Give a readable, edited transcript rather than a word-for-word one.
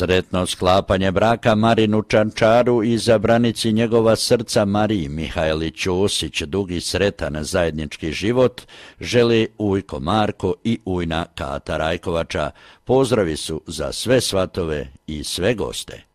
Sretno sklapanje braka Marinu Čančaru i zabranici njegova srca Mariji Mihajli Ćosić, dugi sretan zajednički život, želi ujko Marko i ujna Kata Rajkovača. Pozdravi su za sve svatove i sve goste.